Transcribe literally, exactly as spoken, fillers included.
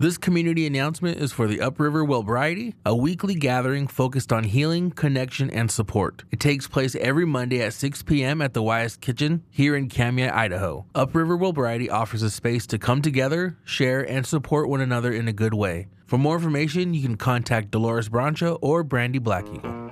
This community announcement is for the Upriver Wellbriety, a weekly gathering focused on healing, connection, and support. It takes place every Monday at six p.m. at the Wyeth Kitchen here in Kamiah, Idaho. Upriver Wellbriety offers a space to come together, share, and support one another in a good way. For more information, you can contact Dolores Brancha or Brandy Black Eagle.